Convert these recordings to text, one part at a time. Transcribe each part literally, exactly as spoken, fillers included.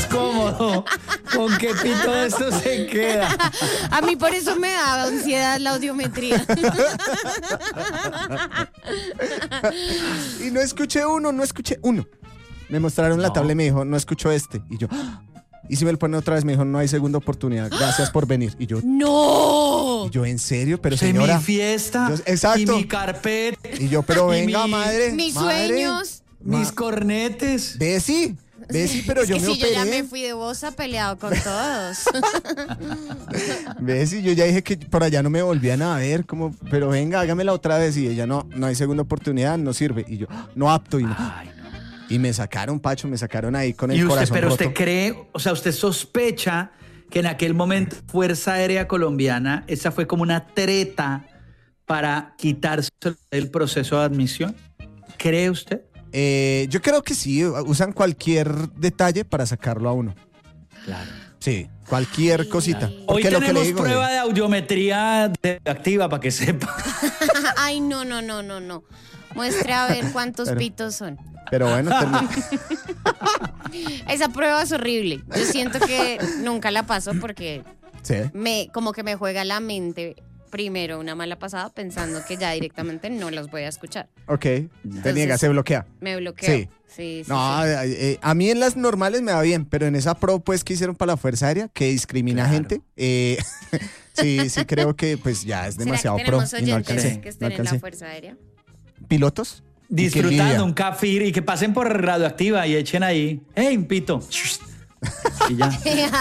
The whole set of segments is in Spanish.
más cómodo. ¿Con qué pito de esto se queda? A mí por eso me da ansiedad la audiometría. Y no escuché uno, no escuché uno. Me mostraron no. la tabla y me dijo, no escucho este. Y yo, ¡ah! Y si me lo ponen otra vez, me dijo, no hay segunda oportunidad. Gracias por venir. Y yo, ¡no! Y yo, ¿en serio? Pero de señora. Mi fiesta. Yo, exacto. Y mi carpet. Y yo, pero venga, mi, madre. Mis madre, sueños. Mis ma- cornetes. Bessie. Bessie, pero es yo que me si operé. yo ya me fui de bosa peleado con todos. Bessie, yo ya dije que por allá no me volvían a ver. Como, pero venga, hágamela otra vez. Y ella, no, no hay segunda oportunidad, no sirve. Y yo, no apto. Y no. Ay, no. Y me sacaron, Pacho, me sacaron ahí con el ¿Y usted, corazón pero roto. usted cree, o sea, usted sospecha que en aquel momento Fuerza Aérea Colombiana, esa fue como una treta para quitarse el proceso de admisión? ¿Cree usted? Eh, yo creo que sí, usan cualquier detalle para sacarlo a uno. Claro. Sí, cualquier cosita. Hoy Porque lo que tenemos le digo, prueba de... de audiometría activa para que sepa. Ay, no, no, no, no, no. Muestre a ver cuántos pero, pitos son. Pero bueno, termina. Esa prueba es horrible. Yo siento que nunca la paso porque sí. me, como que me juega la mente primero una mala pasada pensando que ya directamente no los voy a escuchar. Ok, Entonces, te niega, se bloquea. Me bloqueo. Sí. Sí, sí, no, sí. Eh, a mí en las normales me va bien, pero en esa pro pues que hicieron para la Fuerza Aérea, que discrimina claro. gente, eh, sí, sí creo que pues ya es demasiado ¿Será que pro. tenemos Y no oyentes alcancé, que no estén en alcancé. la Fuerza Aérea? ¿Pilotos? Disfrutando un café y que pasen por Radioactiva y echen ahí, ¡hey, un pito! Y ya.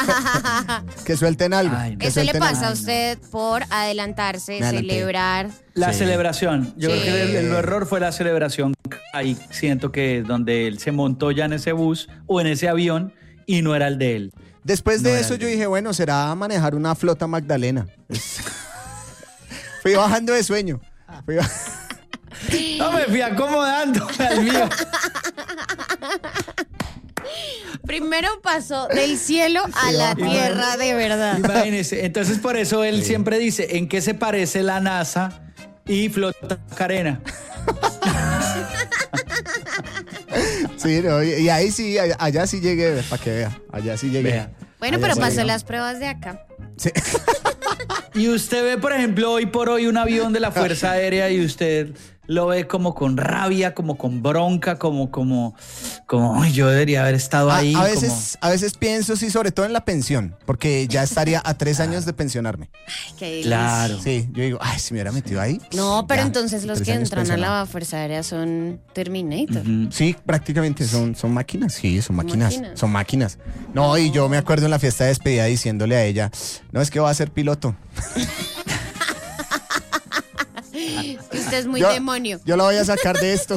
Que suelten algo. Ay, no. que Eso le suelten pasa algo. a usted por adelantarse, Me adelanté. celebrar. La Sí. celebración. Yo Sí. creo que el, el error fue la celebración. Ahí siento que donde él se montó ya en ese bus o en ese avión y no era el de él. Después de No era eso el yo de- dije, bueno, será manejar una flota Magdalena. Es- Fui bajando de sueño. Fui baj- No me fui acomodando al mío. Primero pasó del cielo a la Sí, tierra de verdad. Imagínese. Entonces por eso él Sí. siempre dice, ¿en qué se parece la NASA y Flota Carena? Sí, no, y, y ahí sí, allá, allá sí llegué, para que vea. Allá sí llegué. Vea. Bueno, Allá pero sí pasó llegué. las pruebas de acá. Sí. Y usted ve, por ejemplo, hoy por hoy un avión de la Fuerza Aérea y usted lo ve como con rabia, como con bronca, como, como, como, "Ay, yo debería haber estado A, ahí". a veces, a veces pienso, sí, sobre todo en la pensión, porque ya estaría a tres años de pensionarme. Ay, qué delicia. Claro. Sí, yo digo, ay, si me hubiera metido ahí. No, pero ya, entonces los tres que años entran a pensionado. la Fuerza Aérea son Terminator. Ujú. Sí, prácticamente son, son máquinas, sí, son máquinas, Máquinas. son máquinas. No, y yo me acuerdo en la fiesta de despedida diciéndole a ella, no, es que va a ser piloto. Usted es muy yo, demonio. Yo la voy a sacar de esto.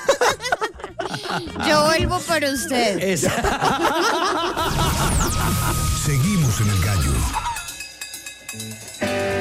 Yo vuelvo por usted. Esa- Seguimos en el gallo.